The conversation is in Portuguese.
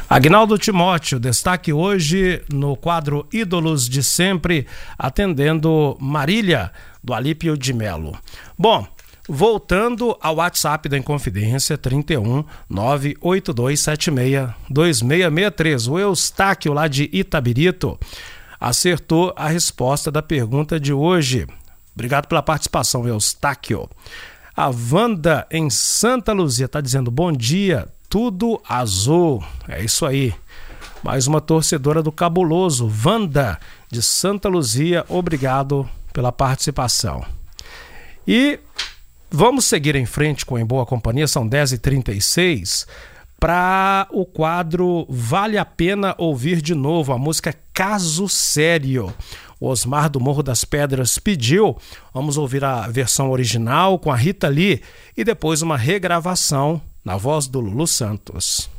Agnaldo Timóteo, destaque hoje no quadro Ídolos de Sempre, atendendo Marília, do Alípio de Melo. Bom, voltando ao WhatsApp da Inconfidência, 31 98276 2663. O Eustáquio, lá de Itabirito, acertou a resposta da pergunta de hoje. Obrigado pela participação, Eustáquio. A Wanda, em Santa Luzia, está dizendo: bom dia, tudo azul. É isso aí. Mais uma torcedora do Cabuloso, Wanda, de Santa Luzia, obrigado pela participação. E vamos seguir em frente com Em Boa Companhia, são 10h36, para o quadro Vale a Pena Ouvir de Novo, a música Caso Sério. O Osmar do Morro das Pedras pediu. Vamos ouvir a versão original com a Rita Lee e depois uma regravação na voz do Lulu Santos.